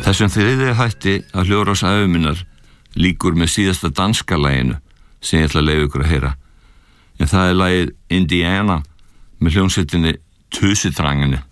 Þessum þriðja hætti að hljóðrás ævi minnar lýkur með síðasta danska laginu sem ég ætla að leyfa ykkur að heyra. En það er lagið Indiana með hljómsveitinni Tusidrangene.